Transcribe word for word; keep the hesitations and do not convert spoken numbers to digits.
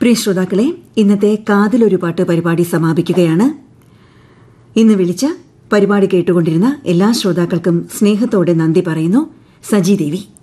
പ്രിയ ശ്രോതാക്കളെ, ഇന്നത്തെ കാതിലൊരു പാട്ട് പരിപാടി സമാപിക്കുകയാണ്. ഇന്ന് വിളിച്ച പരിപാടി കേട്ടുകൊണ്ടിരുന്ന എല്ലാ ശ്രോതാക്കൾക്കും സ്നേഹത്തോടെ നന്ദി പറയുന്നു. സജി ദേവി.